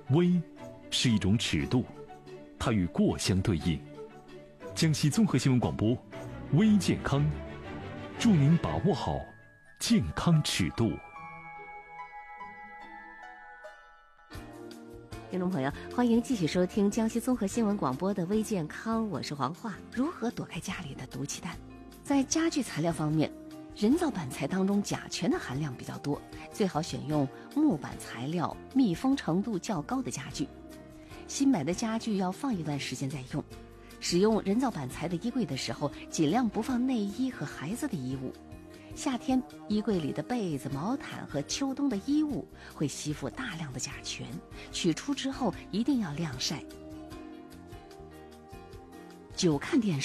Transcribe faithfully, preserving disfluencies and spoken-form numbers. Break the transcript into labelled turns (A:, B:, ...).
A: 微是一种尺度，它与过相对应。江西综合新闻广播，微健康，祝您把握好健康尺度。
B: 听众朋友，欢迎继续收听江西综合新闻广播的微健康，我是黄化。如何躲开家里的毒气弹？在家具材料方面，人造板材当中甲醛的含量比较多，最好选用木板材料、密封程度较高的家具。新买的家具要放一段时间再用。使用人造板材的衣柜的时候，尽量不放内衣和孩子的衣物。夏天衣柜里的被子、毛毯和秋冬的衣物会吸附大量的甲醛，取出之后一定要晾晒。久看电视